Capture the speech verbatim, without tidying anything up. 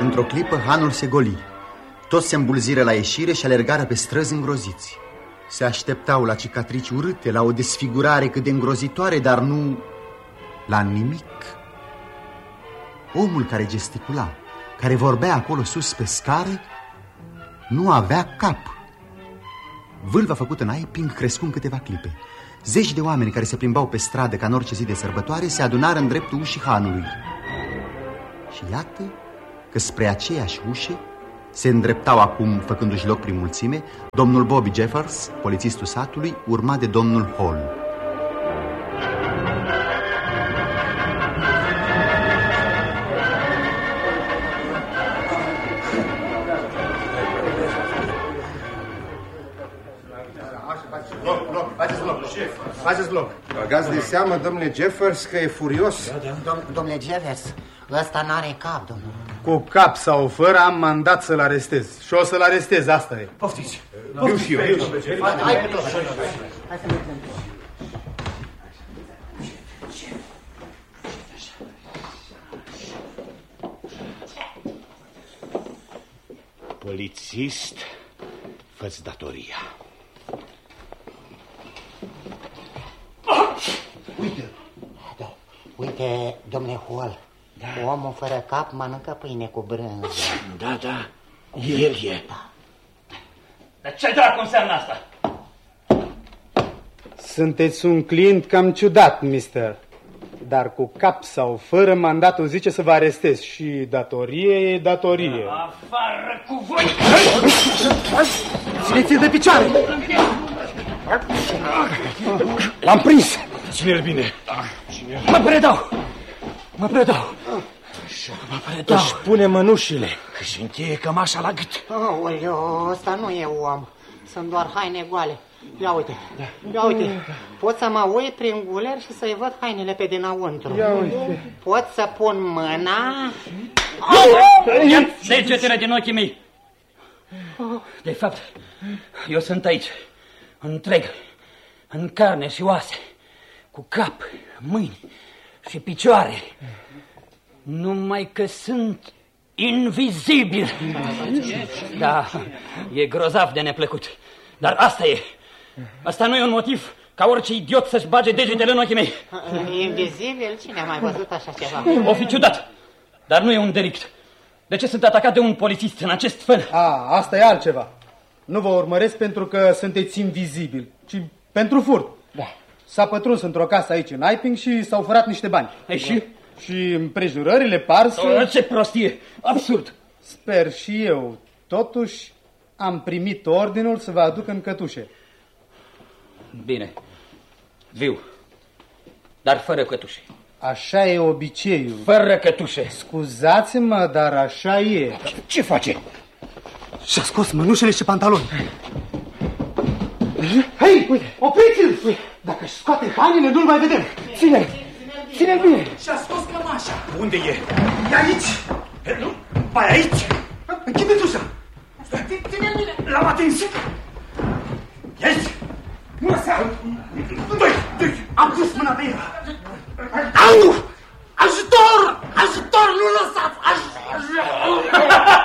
Într-o clipă, hanul se goli. Toți se îmbulziră la ieșire și alergară pe străzi îngroziți. Se așteptau la cicatrici urâte, la o desfigurare cât de îngrozitoare, dar nu la nimic. Omul care gesticula, care vorbea acolo sus pe scară, nu avea cap. Vâlva făcută în Aiping crescu în câteva clipe. Zeci de oameni care se plimbau pe stradă ca în orice zi de sărbătoare se adunară în dreptul ușii hanului. Și iată că spre aceeași ușe se îndreptau acum, făcându-și loc prin mulțime, domnul Bobby Jeffers, polițistul satului, urmat de domnul Hall. Faceți loc. Băgați de seamă, domnule Jeffers, că e furios. Da, da. Dom domnule Jeffers, ăsta n-are cap, domnule. Cu cap sau fără am mandat să-l arestez. Și o să-l arestez, asta e. Poftiți. Eu și eu. Hai cu tot. Hai să mergem. Polițist, fă-ți datoria. Uite, da, uite, domnule Hall, da. Omul fără cap mănâncă pâine cu brânză. Da, da, el e. Da. Dar ce dracu înseamnă asta? Sunteți un client cam ciudat, mister. Dar cu cap sau fără, mandatul zice să vă arestez. Și datorie e datorie. Afară cu voi! Țineți-l de picioare! L-am prins! Ține-l bine! Mă predau! Mă predau! Așa, mă predau! Își pune mănușile, își încheie cămașa la gât. Aoleu, ăsta nu e om. Sunt doar haine goale. Ia uite, ia uite. Pot să mă uit prin guler și să-i văd hainele pe dinăuntru. Ia uite. Pot să pun mâna... Ia degetele din ochii mei! De fapt, eu sunt aici, întreg, în carne și oase, cu cap, mâini și picioare. Numai că sunt invizibil. Da, e grozav de neplăcut. Dar asta e. Asta nu e un motiv ca orice idiot să-și bage degetele în ochii mei. Invizibil? Cine a mai văzut așa ceva? O fi ciudat, dar nu e un delict. De ce sunt atacat de un polițist în acest fel? A, asta e altceva. Nu vă urmăresc pentru că sunteți invizibili, ci pentru furt. Da. S-a pătruns într-o casă aici în Aiping și s-au furat niște bani. E și? Și împrejurările par să... Ce prostie! Absurd! Sper și eu. Totuși am primit ordinul să vă aduc în cătușe. Bine. Viu. Dar fără cătușe. Așa e obiceiul. Fără cătușe. Scuzați-mă, dar așa e. Ce face? Și-a scos mănușele și pantaloni. Hei, uite, opriți-l! Dacă își scoate hainele, nu-l mai vedem. Ține-l! Ține-l bine! Și-a scos cămașa. Unde e? E aici! Nu? Bai aici? Închide-ți ușa! Ține-l bine! L-am atins! Ești? Nu seama! Doi, doi! Am pus mâna pe el! Au! Ajutor! Ajutor! Nu lăsați! Ajutor!